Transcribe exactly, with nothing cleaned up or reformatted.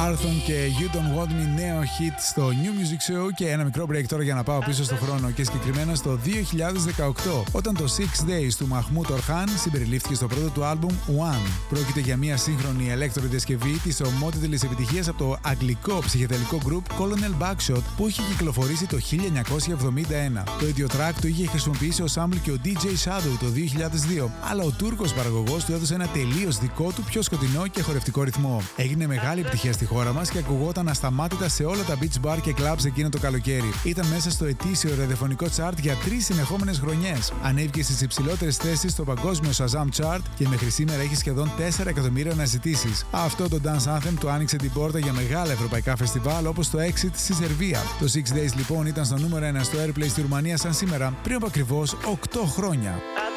Arthon και You Don't Want Me, νέο hit στο New Music Show. Και ένα μικρό break τώρα για να πάω πίσω στο χρόνο και συγκεκριμένα στο δύο χιλιάδες δεκαοκτώ, όταν το Six Days του Mahmoud Orhan συμπεριλήφθηκε στο πρώτο του άλμπουμ One. Πρόκειται για μια σύγχρονη ηλέκτρο διασκευή της ομότιτλης επιτυχίας από το αγγλικό ψυχεδελικό group Colonel Backshot που είχε κυκλοφορήσει το χίλια εννιακόσια εβδομήντα ένα. Το ίδιο track το είχε χρησιμοποιήσει ως sample και ο ντι τζέι Shadow το δύο χιλιάδες δύο, αλλά ο Τούρκος παραγωγός του έδωσε ένα τελείως δικό του, πιο σκοτεινό και χορευτικό ρυθμό. Έγινε μεγάλη επιτυχία στη χώρα μας και ακουγόταν ασταμάτητα σε όλα τα beach bar και clubs εκείνο το καλοκαίρι. Ήταν μέσα στο ετήσιο ραδιοφωνικό chart για τρεις συνεχόμενες χρονιές. Ανέβηκε στις υψηλότερες θέσεις στο παγκόσμιο Shazam Chart και μέχρι σήμερα έχει σχεδόν τέσσερα εκατομμύρια αναζητήσεις. Αυτό το dance anthem του άνοιξε την πόρτα για μεγάλα ευρωπαϊκά φεστιβάλ όπως το Exit στη Σερβία. Το Six Days λοιπόν ήταν στο νούμερο ένα στο Airplay στη Ρουμανία σαν σήμερα πριν από ακριβώς οκτώ χρόνια.